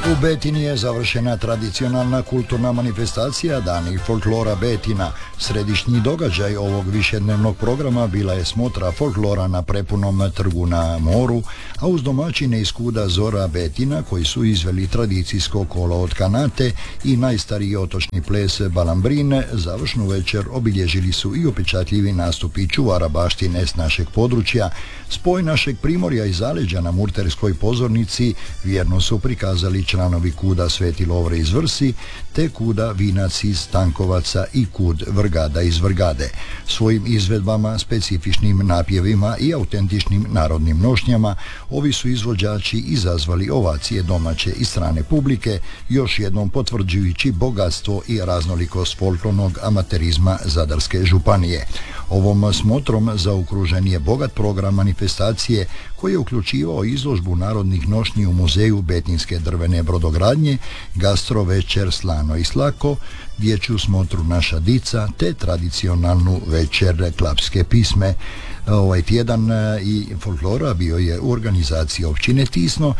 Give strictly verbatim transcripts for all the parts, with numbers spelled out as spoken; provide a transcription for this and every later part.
U Betini je završena tradicionalna kulturna manifestacija Dani folklora Betina. Središnji događaj ovog višednevnog programa bila je smotra folklora na prepunom trgu na moru, a uz domaćine iz kuda Zora Betina koji su izveli tradicijsko kolo od kanate i najstariji otočni ples Balambrine, završnu večer obilježili su i upečatljivi nastupi čuvara baštine s našeg područja. Spoj našeg primorja i zaleđa na Murterskoj pozornici vjerno su prikazali članovi kuda Sveti Lovre iz Vrsi, te kuda Vinac iz Stankovaca i kud Vrgada iz Vrgade. Svojim izvedbama, specifičnim napjevima i autentičnim narodnim nošnjama, ovi su izvođači izazvali ovacije domaće i strane publike, još jednom potvrđujući bogatstvo i raznolikost folklornog amaterizma Zadarske županije. Ovom smotrom zaokružen je bogat program manifestacije koji je uključivao izložbu narodnih nošnji u muzeju Betinske drvene brodogradnje, gastro večer Slano i Slako, dječju smotru Naša dica te tradicionalnu večer klapske pisme. Ovaj tjedan i folklora bio je u organizaciji općine Tisno,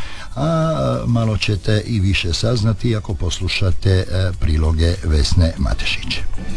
a malo ćete i više saznati ako poslušate priloge Vesne Matešić.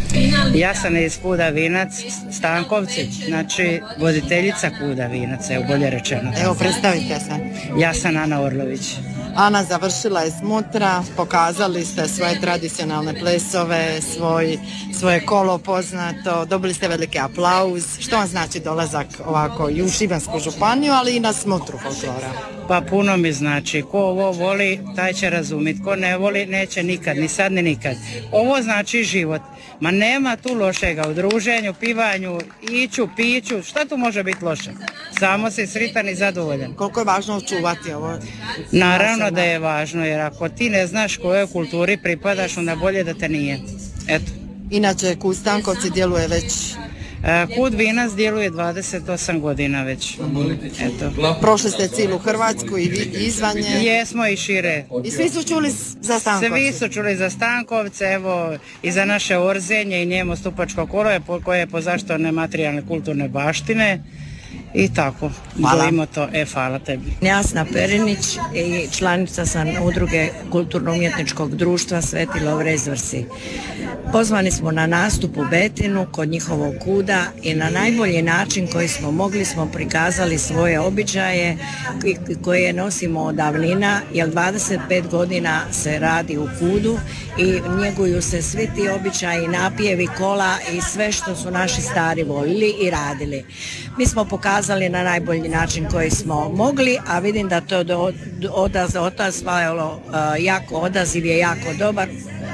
Ja sam iz kuda Vinac, Stankovci, znači voditeljica kuda Vinac, evo bolje rečeno. Evo predstavite se. Ja sam Ana Orlović. Ana, završila je smotra, pokazali ste svoje tradicionalne plesove, svoj, svoje kolo poznato, dobili ste veliki aplauz. Što vam znači dolazak ovako i u Šibensku županiju, ali i na smotru folklora? Pa puno mi znači, ko ovo voli, taj će razumjeti, ko ne voli, neće nikad, ni sad ni nikad. Ovo znači život, ma nema tu lošega u druženju, pivanju, iću, piću, šta tu može biti loše? Samo si sritan i zadovoljan. Koliko je važno očuvati ovo? Naravno da je važno, jer ako ti ne znaš kojoj kulturi pripadaš, onda bolje da te nije. Eto. Inače, kud Stankovci djeluje već... Kud Vinac djeluje dvadeset osam godina već. Eto. Prošli ste cijelu Hrvatsku i izvan nje? Jesmo i šire. I svi su čuli za Stankovce? Svi su čuli za Stankovce, evo i za naše Orzenje i njemo stupačko kolo koje je po zaštitu nematerijalne kulturne baštine. I tako, želimo to. E, hvala tebi. Jasna Perinić i članica sam udruge kulturno-umjetničkog društva Sveti Lovre iz Vrsi. Pozvani smo na nastup u Betinu kod njihovog kuda i na najbolji način koji smo mogli smo prikazali svoje običaje koje nosimo od davnina, jer dvadeset pet godina se radi u kudu i njeguju se svi ti običaji, napjevi, kola i sve što su naši stari volili i radili. Mi smo pokazali na najbolji način koji smo mogli, a vidim da to do, odaz, odazvalo, uh, jako odaziv je jako dobar.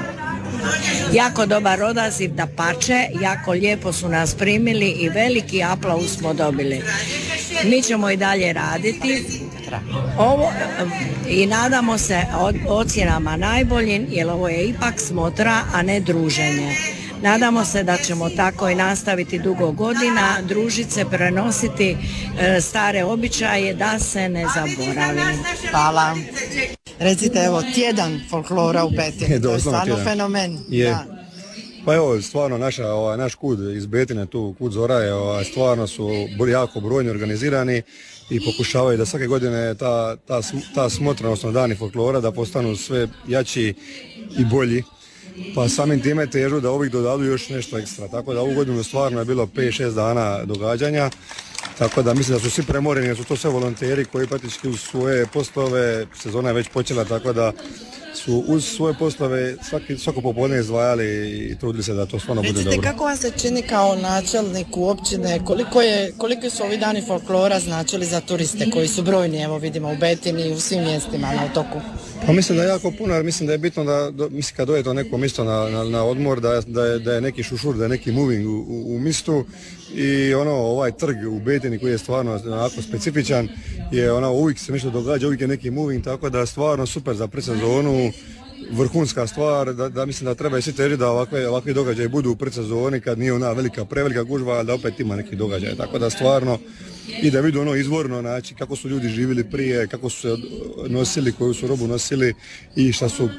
Jako dobar odaziv, da pače, jako lijepo su nas primili i veliki aplauz smo dobili. Mi ćemo i dalje raditi ovo i nadamo se ocjenama najboljim, jer ovo je ipak smotra, a ne druženje. Nadamo se da ćemo tako i nastaviti dugo godina, družiti se, prenositi e, stare običaje da se ne zaboravi. Hvala. Recite, evo, tjedan folklora u Betini, to je stvarno fenomen. Je. Da. Pa evo, stvarno naša, ovaj, naš kud iz Betine, tu kud Zora je, ovaj, stvarno su jako brojni, organizirani i pokušavaju da svake godine ta, ta, ta smotra, odnosno dani folklora, da postanu sve jači i bolji. Pa samim time težu da ovih dodadu još nešto ekstra, tako da ovu godinu stvarno je bilo pet šest dana događanja, tako da mislim da su svi premoreni, jer su to sve volonteri koji praktički uz svoje poslove, sezona je već počela, tako da su uz svoje poslove svaki, svako popodne izdvajali i trudili se da to stvarno bude dobro. Recite, kako vam se čini kao načelniku općine, koliko, je, koliko su ovi dani folklora značili za turiste koji su brojni, evo vidimo u Betini i u svim mjestima na otoku? Pa mislim da je jako puno, jer mislim da je bitno da, do, mislim kad dođete u neko mjesto na, na, na odmor, da, da, je, da je neki šušur, da je neki moving u, u, u mjestu i ono, ovaj trg u Betini koji je stvarno onako specifičan, je ono, uvijek se nešto događa, uvijek je neki moving, tako da je stvarno super za predsezonu, vrhunska stvar, da, da mislim da treba i svi težiti da ovakve, ovakvi događaji budu u predsezoni kad nije ona velika, prevelika gužva, ali da opet ima neki događaj, tako da stvarno i da vidu ono izvorno, znači kako su ljudi živjeli prije, kako su se nosili, koju su robu nosili i šta su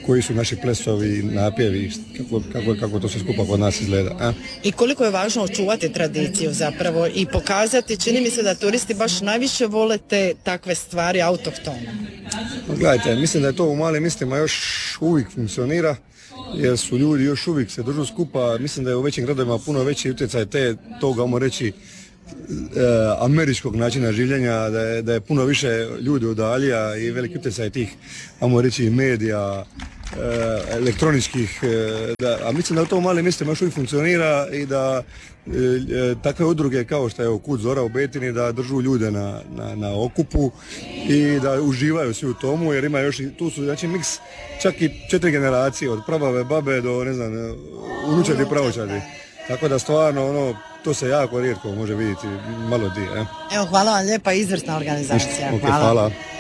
koji su naši plesovi, napjevi, kako, kako, kako to sve skupa kod nas izgleda. A? I koliko je važno očuvati tradiciju zapravo i pokazati, čini mi se da turisti baš najviše vole te takve stvari autohtone. Gledajte, mislim da je to u malim mjestima još uvijek funkcionira, jer su ljudi još uvijek se držu skupa. Mislim da je u većim gradovima puno veći utjecaj te, toga, ajmo reći, E, američkog načina življenja, da je, da je puno više ljudi udalija i veliki utjecaj tih, ajmo reći, medija, e, elektroničkih, e, da, a mislim da to u malim mjestima još uvijek funkcionira i da e, e, takve udruge kao što je Kud Zora u Betini da držu ljude na, na, na okupu i da uživaju svi u tomu, jer ima još i tu su, znači, miks čak i četiri generacije, od prabave, babe do, ne znam, unučadi i pravočadi. Tako da stvarno, ono, to se jako rijetko može vidjeti, malo di, eh? Evo, hvala vam lijepa, izvrsna organizacija. Okay, hvala. hvala.